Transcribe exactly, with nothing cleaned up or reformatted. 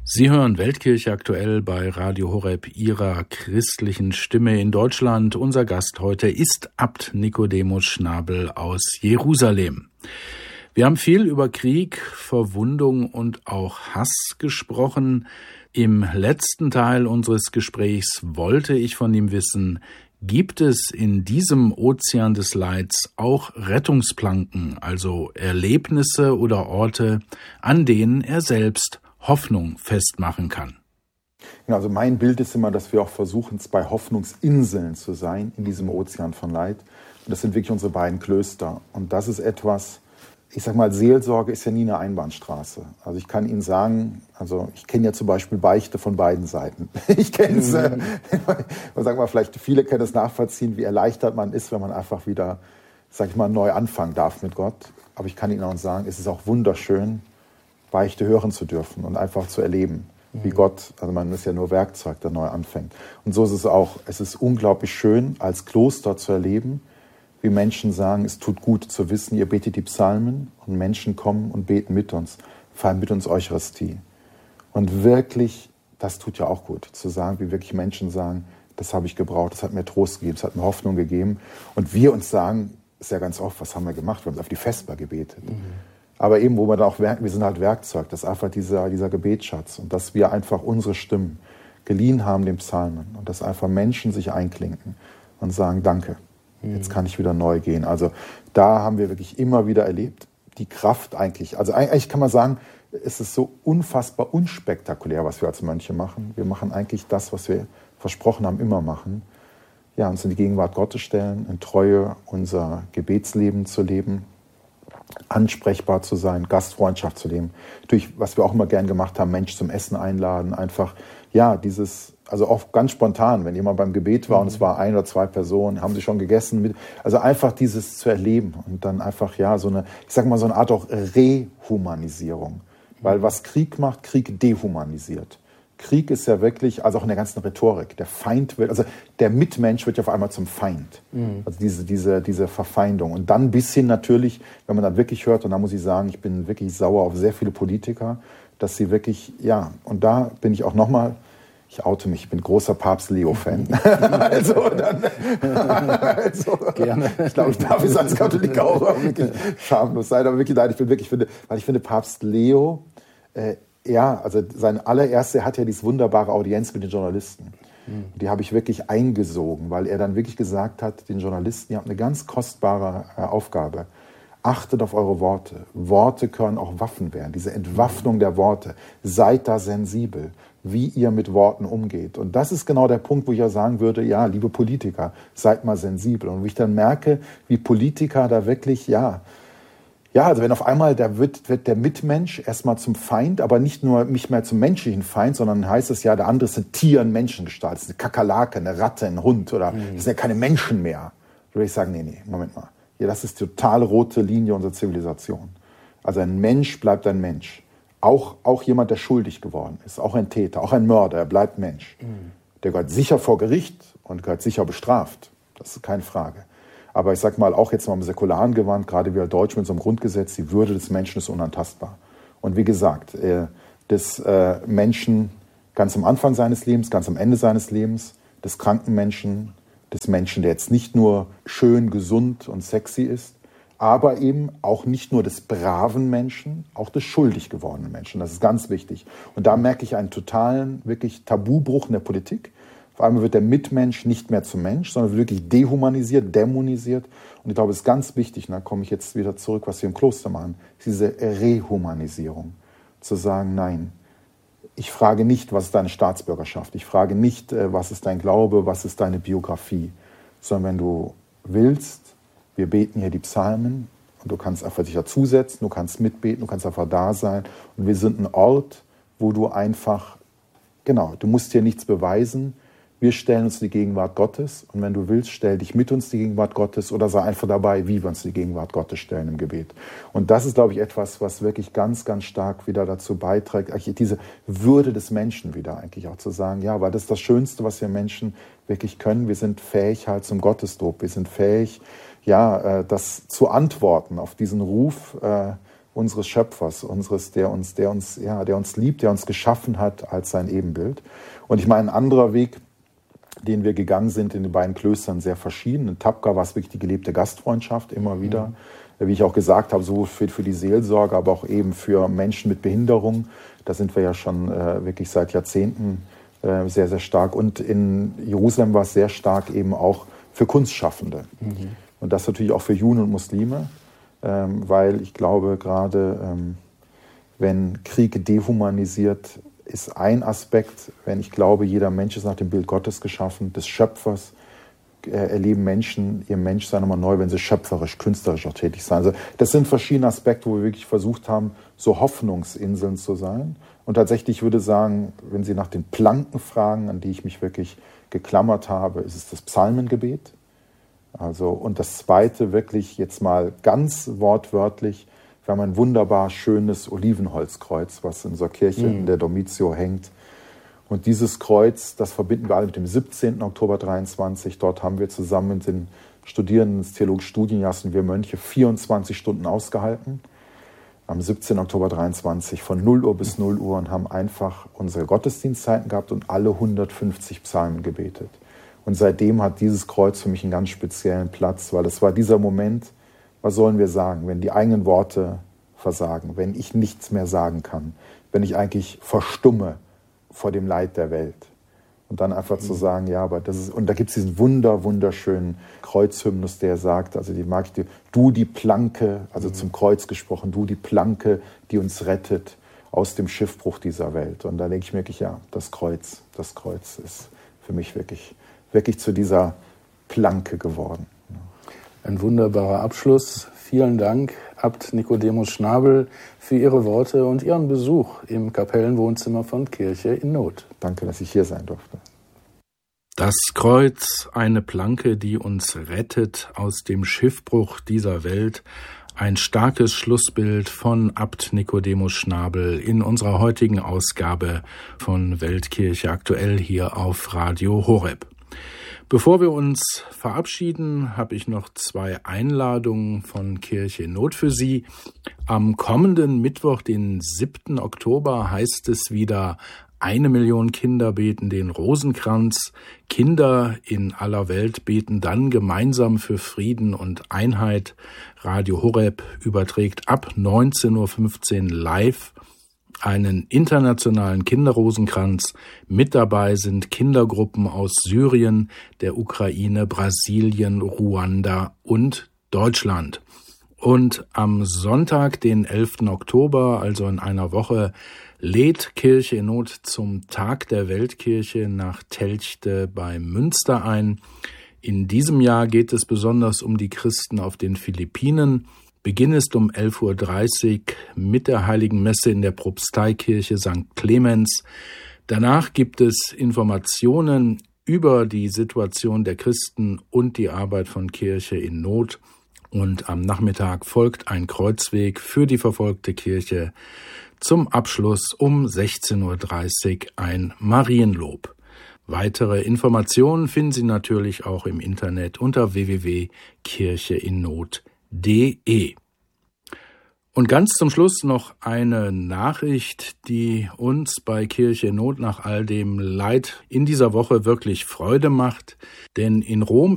Sie hören Weltkirche aktuell bei Radio Horeb, Ihrer christlichen Stimme in Deutschland. Unser Gast heute ist Abt Nikodemus Schnabel aus Jerusalem. Wir haben viel über Krieg, Verwundung und auch Hass gesprochen. Im letzten Teil unseres Gesprächs wollte ich von ihm wissen, gibt es in diesem Ozean des Leids auch Rettungsplanken, also Erlebnisse oder Orte, an denen er selbst Hoffnung festmachen kann? Also mein Bild ist immer, dass wir auch versuchen, zwei Hoffnungsinseln zu sein in diesem Ozean von Leid. Und das sind wirklich unsere beiden Klöster. Und das ist etwas, ich sag mal, Seelsorge ist ja nie eine Einbahnstraße. Also ich kann Ihnen sagen, also ich kenne ja zum Beispiel Beichte von beiden Seiten. Ich kenne es, äh, sagen wir vielleicht viele können es nachvollziehen, wie erleichtert man ist, wenn man einfach wieder, sag ich mal, neu anfangen darf mit Gott. Aber ich kann Ihnen auch sagen, es ist auch wunderschön, Beichte hören zu dürfen und einfach zu erleben, wie mhm. Gott, also man ist ja nur Werkzeug, der neu anfängt. Und so ist es auch. Es ist unglaublich schön, als Kloster zu erleben, wie Menschen sagen, es tut gut zu wissen, ihr betet die Psalmen und Menschen kommen und beten mit uns, feiern mit uns Eucharistie. Und wirklich, das tut ja auch gut, zu sagen, wie wirklich Menschen sagen, das habe ich gebraucht, das hat mir Trost gegeben, das hat mir Hoffnung gegeben. Und wir uns sagen, ist ja ganz oft, was haben wir gemacht? Wir haben auf die Vesper gebetet. Mhm. Aber eben, wo wir dann auch, wir sind halt Werkzeug, das ist einfach dieser, dieser Gebetsschatz. Und dass wir einfach unsere Stimmen geliehen haben den Psalmen und dass einfach Menschen sich einklinken und sagen, danke, jetzt kann ich wieder neu gehen. Also da haben wir wirklich immer wieder erlebt, die Kraft eigentlich, also eigentlich kann man sagen, es ist so unfassbar unspektakulär, was wir als Mönche machen. Wir machen eigentlich das, was wir versprochen haben, immer machen. Ja, uns in die Gegenwart Gottes stellen, in Treue unser Gebetsleben zu leben, ansprechbar zu sein, Gastfreundschaft zu leben. Natürlich, was wir auch immer gern gemacht haben, Mensch zum Essen einladen, einfach, ja, dieses, also auch ganz spontan, wenn jemand beim Gebet war mhm. und es war ein oder zwei Personen, haben sie schon gegessen, also einfach dieses zu erleben und dann einfach, ja, so eine, ich sag mal, so eine Art auch Rehumanisierung. Weil was Krieg macht, Krieg dehumanisiert. Krieg ist ja wirklich, also auch in der ganzen Rhetorik, der Feind wird, also der Mitmensch wird ja auf einmal zum Feind. Mhm. Also diese, diese, diese Verfeindung. Und dann bis hin natürlich, wenn man dann wirklich hört, und da muss ich sagen, ich bin wirklich sauer auf sehr viele Politiker, dass sie wirklich, ja, und da bin ich auch nochmal, ich oute mich, ich bin großer Papst-Leo-Fan. also, dann, also, gerne. Ich glaube, ich darf es als Katholik auch wirklich schamlos sein, aber wirklich, nein, ich bin wirklich, finde, weil ich finde, Papst Leo, äh, ja, also sein allererster, er hat ja diese wunderbare Audienz mit den Journalisten. Mhm. Die habe ich wirklich eingesogen, weil er dann wirklich gesagt hat, den Journalisten, ihr habt eine ganz kostbare äh, Aufgabe. Achtet auf eure Worte. Worte können auch Waffen werden. Diese Entwaffnung der Worte. Seid da sensibel, wie ihr mit Worten umgeht. Und das ist genau der Punkt, wo ich ja sagen würde, ja, liebe Politiker, seid mal sensibel. Und wie ich dann merke, wie Politiker da wirklich, ja, Ja, also wenn auf einmal da wird, wird der Mitmensch erstmal zum Feind, aber nicht nur nicht mehr zum menschlichen Feind, sondern heißt es ja, der andere ist ein Tier, ein Menschengestalt, das ist eine Kakerlake, eine Ratte, ein Hund oder mhm. das sind ja keine Menschen mehr. Da würde ich sagen, nee, nee, Moment mal. Ja, das ist die total rote Linie unserer Zivilisation. Also ein Mensch bleibt ein Mensch. Auch, auch jemand, der schuldig geworden ist, auch ein Täter, auch ein Mörder, er bleibt Mensch. Mhm. Der gehört sicher vor Gericht und gehört sicher bestraft. Das ist keine Frage. Aber ich sag mal, auch jetzt mal im säkularen Gewand, gerade wir Deutschen mit unserem Grundgesetz, die Würde des Menschen ist unantastbar. Und wie gesagt, äh, des äh, Menschen ganz am Anfang seines Lebens, ganz am Ende seines Lebens, des kranken Menschen, des Menschen, der jetzt nicht nur schön, gesund und sexy ist, aber eben auch nicht nur des braven Menschen, auch des schuldig gewordenen Menschen. Das ist ganz wichtig. Und da merke ich einen totalen, wirklich Tabubruch in der Politik. Vor allem wird der Mitmensch nicht mehr zum Mensch, sondern wirklich dehumanisiert, dämonisiert. Und ich glaube, es ist ganz wichtig, und da komme ich jetzt wieder zurück, was wir im Kloster machen, diese Rehumanisierung. Zu sagen, nein, ich frage nicht, was ist deine Staatsbürgerschaft. Ich frage nicht, was ist dein Glaube, was ist deine Biografie. Sondern wenn du willst, wir beten hier die Psalmen und du kannst einfach dich dazusetzen, du kannst mitbeten, du kannst einfach da sein. Und wir sind ein Ort, wo du einfach, genau, du musst dir nichts beweisen. Wir stellen uns in die Gegenwart Gottes und wenn du willst, stell dich mit uns in die Gegenwart Gottes oder sei einfach dabei, wie wir uns in die Gegenwart Gottes stellen im Gebet. Und das ist, glaube ich, etwas, was wirklich ganz, ganz stark wieder dazu beiträgt, diese Würde des Menschen wieder eigentlich auch zu sagen, ja, weil das ist das Schönste, was wir Menschen wirklich können. Wir sind fähig halt zum Gotteslob. Wir sind fähig, ja, das zu antworten auf diesen Ruf, unseres Schöpfers, unseres, der uns, der uns, ja, der uns liebt, der uns geschaffen hat als sein Ebenbild. Und ich meine, ein anderer Weg, den wir gegangen sind in den beiden Klöstern, sehr verschieden. In Tapka war es wirklich die gelebte Gastfreundschaft, immer wieder. Mhm. Wie ich auch gesagt habe, so für, für die Seelsorge, aber auch eben für Menschen mit Behinderung. Da sind wir ja schon äh, wirklich seit Jahrzehnten äh, sehr, sehr stark. Und in Jerusalem war es sehr stark eben auch für Kunstschaffende. Mhm. Und das natürlich auch für Juden und Muslime, ähm, weil ich glaube, gerade ähm, wenn Krieg dehumanisiert, ist ein Aspekt, wenn ich glaube, jeder Mensch ist nach dem Bild Gottes geschaffen, des Schöpfers, äh, erleben Menschen ihr Menschsein nochmal neu, wenn sie schöpferisch, künstlerisch auch tätig sind. Also das sind verschiedene Aspekte, wo wir wirklich versucht haben, so Hoffnungsinseln zu sein. Und tatsächlich, ich würde sagen, wenn Sie nach den Planken fragen, an die ich mich wirklich geklammert habe, ist es das Psalmengebet. Also, und das Zweite wirklich jetzt mal ganz wortwörtlich, wir haben ein wunderbar schönes Olivenholzkreuz, was in unserer Kirche mhm. in der Domitio hängt. Und dieses Kreuz, das verbinden wir alle mit dem siebzehnten Oktober dreiundzwanzig. Dort haben wir zusammen mit den Studierenden des Theologischen Studienjahres und wir Mönche vierundzwanzig Stunden ausgehalten. Am siebzehnten Oktober dreiundzwanzig von null Uhr bis null Uhr und haben einfach unsere Gottesdienstzeiten gehabt und alle hundertfünfzig Psalmen gebetet. Und seitdem hat dieses Kreuz für mich einen ganz speziellen Platz, weil es war dieser Moment, was sollen wir sagen, wenn die eigenen Worte versagen, wenn ich nichts mehr sagen kann, wenn ich eigentlich verstumme vor dem Leid der Welt. Und dann einfach mhm. zu sagen, ja, aber das ist, und da gibt es diesen wunder, wunderschönen Kreuzhymnus, der sagt, also die mag ich dir, du die Planke, also mhm. zum Kreuz gesprochen, du die Planke, die uns rettet aus dem Schiffbruch dieser Welt. Und da denke ich mir wirklich, ja, das Kreuz, das Kreuz ist für mich wirklich, wirklich zu dieser Planke geworden. Ein wunderbarer Abschluss. Vielen Dank, Abt Nikodemus Schnabel, für Ihre Worte und Ihren Besuch im Kapellenwohnzimmer von Kirche in Not. Danke, dass ich hier sein durfte. Das Kreuz, eine Planke, die uns rettet aus dem Schiffbruch dieser Welt. Ein starkes Schlussbild von Abt Nikodemus Schnabel in unserer heutigen Ausgabe von Weltkirche aktuell hier auf Radio Horeb. Bevor wir uns verabschieden, habe ich noch zwei Einladungen von Kirche in Not für Sie. Am kommenden Mittwoch, den siebten Oktober, heißt es wieder, eine Million Kinder beten den Rosenkranz. Kinder in aller Welt beten dann gemeinsam für Frieden und Einheit. Radio Horeb überträgt ab neunzehn Uhr fünfzehn live einen internationalen Kinderrosenkranz. Mit dabei sind Kindergruppen aus Syrien, der Ukraine, Brasilien, Ruanda und Deutschland. Und am Sonntag, den elften Oktober, also in einer Woche, lädt Kirche in Not zum Tag der Weltkirche nach Telchte bei Münster ein. In diesem Jahr geht es besonders um die Christen auf den Philippinen. Beginn ist um elf Uhr dreißig mit der Heiligen Messe in der Propsteikirche Sankt Clemens. Danach gibt es Informationen über die Situation der Christen und die Arbeit von Kirche in Not. Und am Nachmittag folgt ein Kreuzweg für die verfolgte Kirche. Zum Abschluss um sechzehn Uhr dreißig ein Marienlob. Weitere Informationen finden Sie natürlich auch im Internet unter w w w punkt kirche in not punkt de. Und ganz zum Schluss noch eine Nachricht, die uns bei Kirche in Not nach all dem Leid in dieser Woche wirklich Freude macht. Denn in Rom